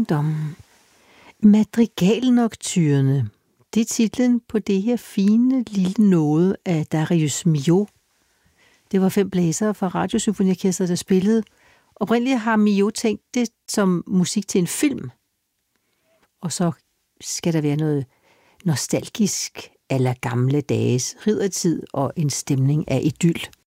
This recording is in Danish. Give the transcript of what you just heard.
dom. Madrigalnocturne. Det er titlen på det her fine lille noget af Darius Milhaud. Det var 5 blæsere fra Radiosymfoniorkestret, der spillede. Oprindeligt har Milhaud tænkt det som musik til en film. Og så skal der være noget nostalgisk a la gamle dages riddertid og en stemning af idyll.